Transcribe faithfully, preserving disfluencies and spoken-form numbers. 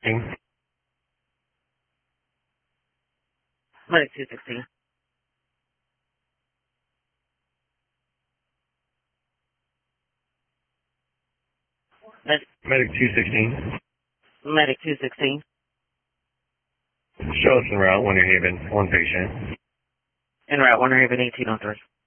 sixteen. Medic two sixteen. Med Medic two sixteen. Medic two sixteen. Show us en route, Winter Haven, one patient. En route, Winter Haven eighteen oh three.